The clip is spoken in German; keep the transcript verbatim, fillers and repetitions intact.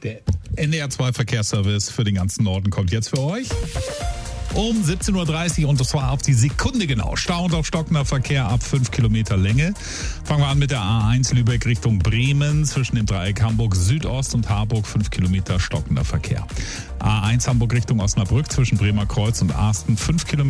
Der N D R zwei Verkehrsservice für den ganzen Norden kommt jetzt für euch um siebzehn Uhr dreißig und zwar auf die Sekunde genau. Stau und aufstockender Verkehr ab fünf Kilometer Länge. Fangen wir an mit der A eins Lübeck Richtung Bremen zwischen dem Dreieck Hamburg Südost und Harburg fünf Kilometer stockender Verkehr. A eins Hamburg Richtung Osnabrück zwischen Bremer Kreuz und Arsten fünf Kilometer